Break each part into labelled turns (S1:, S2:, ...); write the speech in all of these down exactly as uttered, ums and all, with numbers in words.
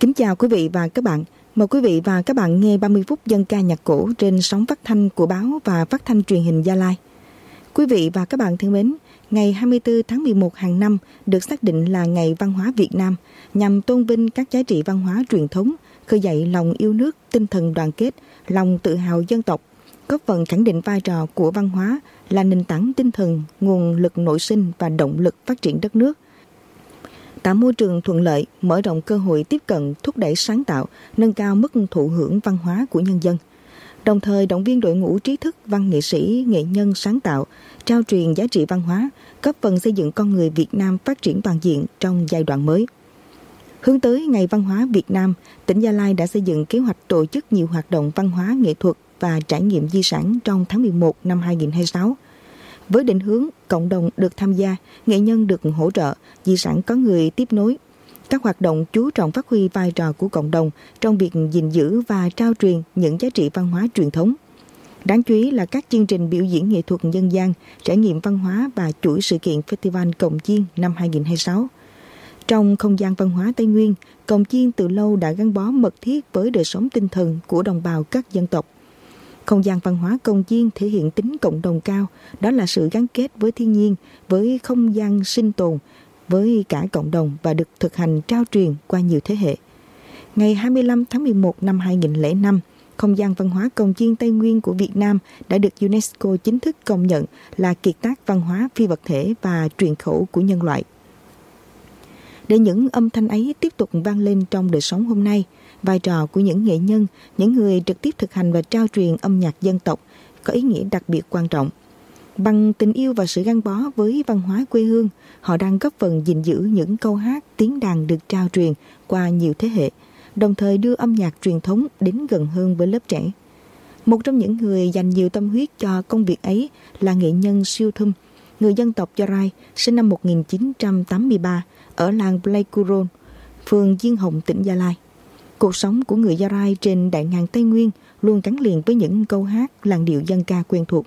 S1: Kính chào quý vị và các bạn. Mời quý vị và các bạn nghe ba mươi phút dân ca nhạc cổ trên sóng phát thanh của báo và phát thanh truyền hình Gia Lai. Quý vị và các bạn thân mến, ngày hai mươi tư tháng mười một hàng năm được xác định là Ngày Văn hóa Việt Nam nhằm tôn vinh các giá trị văn hóa truyền thống, khơi dậy lòng yêu nước, tinh thần đoàn kết, lòng tự hào dân tộc, góp phần khẳng định vai trò của văn hóa là nền tảng tinh thần, nguồn lực nội sinh và động lực phát triển đất nước. Tạo môi trường thuận lợi, mở rộng cơ hội tiếp cận, thúc đẩy sáng tạo, nâng cao mức thụ hưởng văn hóa của nhân dân. Đồng thời động viên đội ngũ trí thức, văn nghệ sĩ, nghệ nhân sáng tạo, trao truyền giá trị văn hóa, góp phần xây dựng con người Việt Nam phát triển toàn diện trong giai đoạn mới. Hướng tới Ngày Văn hóa Việt Nam, tỉnh Gia Lai đã xây dựng kế hoạch tổ chức nhiều hoạt động văn hóa nghệ thuật và trải nghiệm di sản trong tháng mười một năm hai nghìn không trăm hai mươi sáu. Với định hướng cộng đồng được tham gia, nghệ nhân được hỗ trợ, di sản có người tiếp nối. Các hoạt động chú trọng phát huy vai trò của cộng đồng trong việc gìn giữ và trao truyền những giá trị văn hóa truyền thống. Đáng chú ý là các chương trình biểu diễn nghệ thuật dân gian, trải nghiệm văn hóa và chuỗi sự kiện Festival Cồng Chiêng năm hai nghìn không trăm hai mươi sáu. Trong không gian văn hóa Tây Nguyên, Cồng Chiêng từ lâu đã gắn bó mật thiết với đời sống tinh thần của đồng bào các dân tộc. Không gian văn hóa Cồng Chiêng thể hiện tính cộng đồng cao, đó là sự gắn kết với thiên nhiên, với không gian sinh tồn, với cả cộng đồng và được thực hành trao truyền qua nhiều thế hệ. Ngày hai mươi lăm tháng mười một năm hai nghìn không trăm lẻ năm, không gian văn hóa Cồng Chiêng Tây Nguyên của Việt Nam đã được UNESCO chính thức công nhận là kiệt tác văn hóa phi vật thể và truyền khẩu của nhân loại. Để những âm thanh ấy tiếp tục vang lên trong đời sống hôm nay, vai trò của những nghệ nhân, những người trực tiếp thực hành và trao truyền âm nhạc dân tộc có ý nghĩa đặc biệt quan trọng. Bằng tình yêu và sự gắn bó với văn hóa quê hương, họ đang góp phần gìn giữ những câu hát, tiếng đàn được trao truyền qua nhiều thế hệ, đồng thời đưa âm nhạc truyền thống đến gần hơn với lớp trẻ. Một trong những người dành nhiều tâm huyết cho công việc ấy là nghệ nhân Siêu Thum, người dân tộc Gia Rai, sinh năm một nghìn chín trăm tám mươi ba ở làng Pleiku, phường Diên Hồng, tỉnh Gia Lai. Cuộc sống của người Gia Rai trên đại ngàn Tây Nguyên luôn gắn liền với những câu hát, làn điệu dân ca quen thuộc.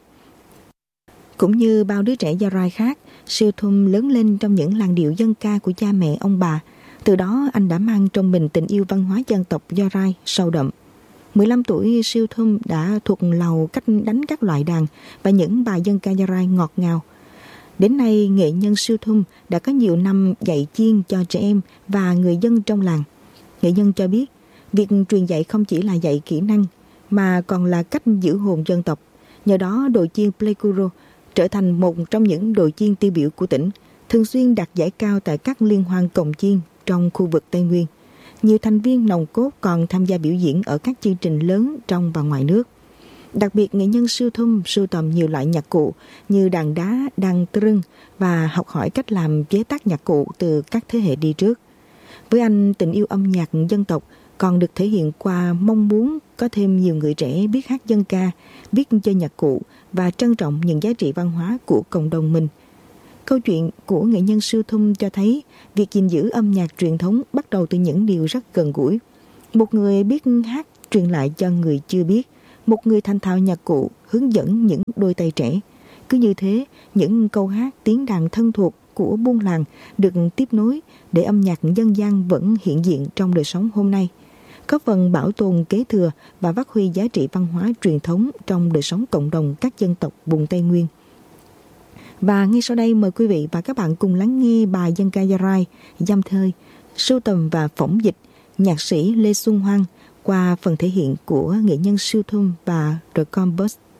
S1: Cũng như bao đứa trẻ Gia Rai khác, Siêu Thum lớn lên trong những làn điệu dân ca của cha mẹ ông bà. Từ đó anh đã mang trong mình tình yêu văn hóa dân tộc Gia Rai sâu đậm. mười lăm tuổi, Siêu Thum đã thuộc lầu cách đánh các loại đàn và những bài dân ca Gia Rai ngọt ngào. Đến nay, nghệ nhân Siêu Thum đã có nhiều năm dạy chiêng cho trẻ em và người dân trong làng. Nghệ nhân cho biết, việc truyền dạy không chỉ là dạy kỹ năng, mà còn là cách giữ hồn dân tộc. Nhờ đó, đội chiêng Pleiku trở thành một trong những đội chiêng tiêu biểu của tỉnh, thường xuyên đạt giải cao tại các liên hoan cồng chiêng trong khu vực Tây Nguyên. Nhiều thành viên nòng cốt còn tham gia biểu diễn ở các chương trình lớn trong và ngoài nước. Đặc biệt, nghệ nhân Siêu Thum sưu tầm nhiều loại nhạc cụ như đàn đá, đàn trưng và học hỏi cách làm chế tác nhạc cụ từ các thế hệ đi trước. Với anh, tình yêu âm nhạc dân tộc còn được thể hiện qua mong muốn có thêm nhiều người trẻ biết hát dân ca, biết chơi nhạc cụ và trân trọng những giá trị văn hóa của cộng đồng mình. Câu chuyện của nghệ nhân Siêu Thum cho thấy việc gìn giữ âm nhạc truyền thống bắt đầu từ những điều rất gần gũi. Một người biết hát truyền lại cho người chưa biết, một người thành thạo nhạc cụ hướng dẫn những đôi tay trẻ. Cứ như thế, những câu hát tiếng đàn thân thuộc của buôn làng được tiếp nối để âm nhạc dân gian vẫn hiện diện trong đời sống hôm nay, có phần bảo tồn kế thừa và phát huy giá trị văn hóa truyền thống trong đời sống cộng đồng các dân tộc vùng Tây Nguyên. Và ngay sau đây mời quý vị và các bạn cùng lắng nghe bài dân ca Gia Rai, Dăm Thơi, sưu tầm và phỏng dịch nhạc sĩ Lê Xuân Hoan qua phần thể hiện của nghệ nhân Siêu Thum và The Combos.